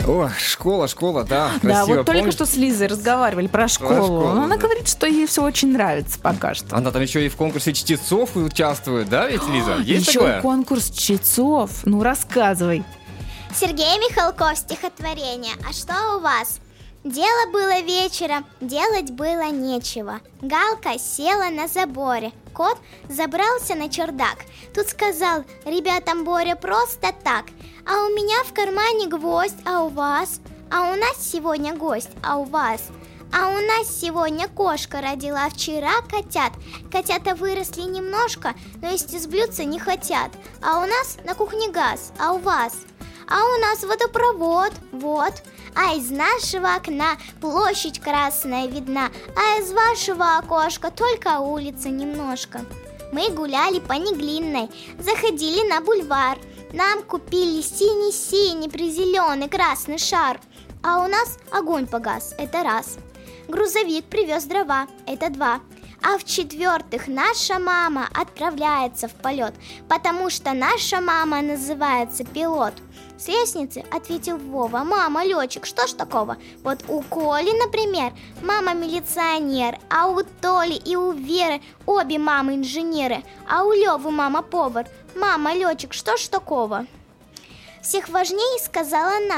О, школа, да, красиво. Да, вот только Помнишь? что с Лизой разговаривали про школу. Но она да. говорит, что ей все очень нравится пока что. Она там еще и в конкурсе чтецов участвует, да, ведь, Лиза? Есть Еще такое? конкурс чтецов. Ну, рассказывай. Сергей Михалков, стихотворение. А что у вас? Дело было вечером, делать было нечего. Галка села на заборе, кот забрался на чердак. Тут сказал ребятам Боря просто так: а у меня в кармане гвоздь, а у вас? А у нас сегодня гость, а у вас? А у нас сегодня кошка родила вчера котят. Котята выросли немножко, но есть из блюдца не хотят. А у нас на кухне газ, а у вас? А у нас водопровод, вот. А из нашего окна площадь красная видна, а из вашего окошка только улица немножко. Мы гуляли по Неглинной, заходили на бульвар. Нам купили синий-синий призеленый красный шар. А у нас огонь погас, это раз. Грузовик привез дрова, это два. А в-четвертых, наша мама отправляется в полет, потому что наша мама называется пилот. С лестницы ответил Вова: мама летчик, что ж такого? Вот у Коли, например, мама милиционер, а у Толи и у Веры обе мамы инженеры, а у Левы мама повар. Мама летчик, что ж такого? Всех важнее сказала